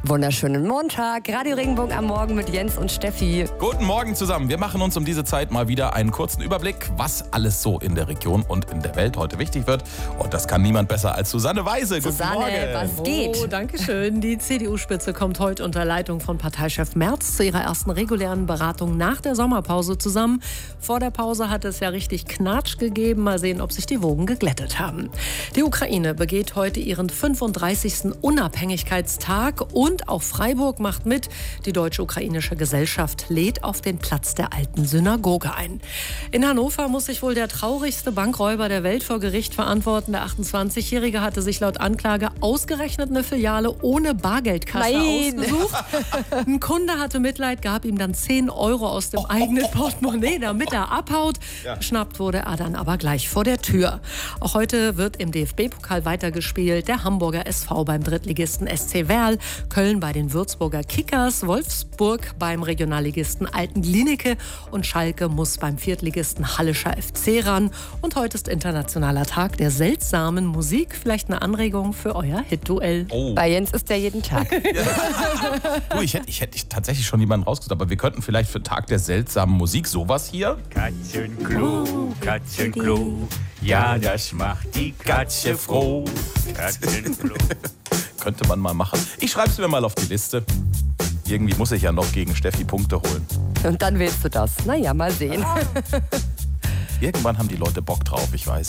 Wunderschönen Montag. Radio Regenbogen am Morgen mit Jens und Steffi. Guten Morgen zusammen. Wir machen uns um diese Zeit mal wieder einen kurzen Überblick, was alles so in der Region und in der Welt heute wichtig wird. Und das kann niemand besser als Susanne Weise. Susanne, Guten Morgen. was geht? Oh, danke schön. Die CDU-Spitze kommt heute unter Leitung von Parteichef Merz zu ihrer ersten regulären Beratung nach der Sommerpause zusammen. Vor der Pause hat es ja richtig Knatsch gegeben. Mal sehen, ob sich die Wogen geglättet haben. Die Ukraine begeht heute ihren 35. Unabhängigkeitstag und auch Freiburg macht mit. Die Deutsch-Ukrainische Gesellschaft lädt auf den Platz der alten Synagoge ein. In Hannover muss sich wohl der traurigste Bankräuber der Welt vor Gericht verantworten. Der 28-Jährige hatte sich laut Anklage ausgerechnet eine Filiale ohne Bargeldkasse ausgesucht. Ein Kunde hatte Mitleid, gab ihm dann 10 Euro aus dem eigenen Portemonnaie, damit er abhaut. Geschnappt wurde er dann aber gleich vor der Tür. Auch heute wird im DFB-Pokal weitergespielt. Der Hamburger SV beim Drittligisten SC Werl, Köln bei den Würzburger Kickers, Wolfsburg beim Regionalligisten Alten Glienicke und Schalke muss beim Viertligisten Hallischer FC ran. Und heute ist internationaler Tag der seltsamen Musik. Vielleicht eine Anregung für euer Hit-Duell. Oh. Bei Jens ist der jeden Tag. Du, ich hätte tatsächlich schon jemanden rausgesucht, aber wir könnten vielleicht für Tag der seltsamen Musik sowas hier. Katzenklo, Katzenklo, ja, das macht die Katze froh. Katzenklo. Könnte man mal machen. Ich schreibe es mir mal auf die Liste. Irgendwie muss ich ja noch gegen Steffi Punkte holen. Und dann willst du das. Naja, mal sehen. Irgendwann haben die Leute Bock drauf, ich weiß.